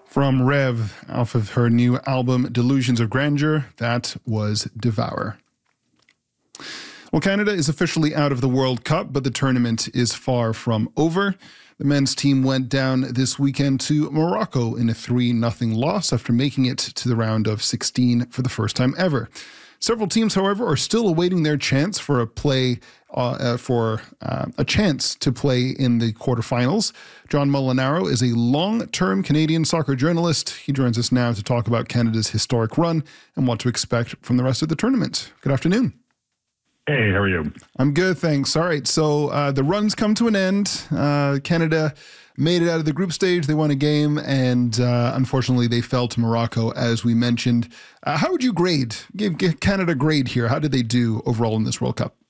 From Rev, off of her new album Delusions of Grandeur, that was Devour. Well, Canada is officially out of the World Cup, but the tournament is far from over. The men's team went down this weekend to Morocco in a 3-0 loss after making it to the round of 16 for the first time ever. Several teams, however, are still awaiting their chance for a chance to play in the quarterfinals. John Molinaro is a long-term Canadian soccer journalist. He joins us now to talk about Canada's historic run and what to expect from the rest of the tournament. Good afternoon. Hey, how are you? I'm good, thanks. All right, so the run's come to an end. Canada made it out of the group stage. They won a game, and unfortunately, they fell to Morocco, as we mentioned. How would you give Canada a grade here? How did they do overall in this World Cup?